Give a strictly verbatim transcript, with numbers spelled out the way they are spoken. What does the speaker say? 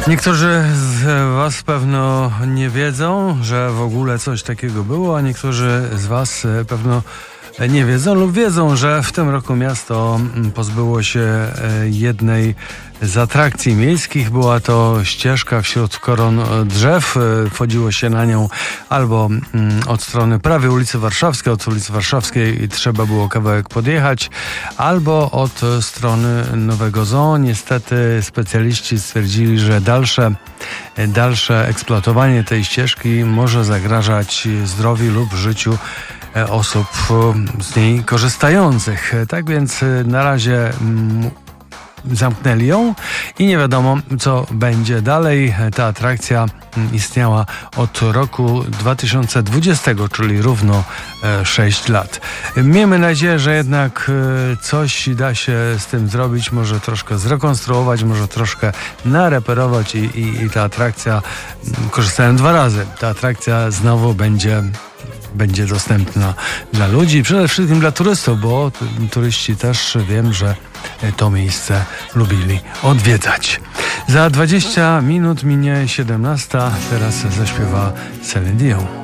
Niektórzy z was pewno nie wiedzą, że w ogóle coś takiego było, a niektórzy z was pewno nie wiedzą lub wiedzą, że w tym roku miasto pozbyło się jednej z atrakcji miejskich. Była to ścieżka wśród koron drzew. Wchodziło się na nią albo od strony prawej ulicy Warszawskiej, od ulicy Warszawskiej trzeba było kawałek podjechać, albo od strony Nowego Zoo. Niestety specjaliści stwierdzili, że dalsze, dalsze eksploatowanie tej ścieżki może zagrażać zdrowiu lub życiu osób z niej korzystających. Tak więc na razie zamknęli ją i nie wiadomo, co będzie dalej. Ta atrakcja istniała od roku dwa tysiące dwudziestego, czyli równo sześć lat. Miejmy nadzieję, że jednak coś da się z tym zrobić, może troszkę zrekonstruować, może troszkę nareperować i, i, i ta atrakcja, korzystałem dwa razy, ta atrakcja znowu będzie będzie dostępna dla ludzi, przede wszystkim dla turystów, bo turyści też wiem, że to miejsce lubili odwiedzać. Za dwadzieścia minut minie siedemnasta, teraz zaśpiewa Celine Dion.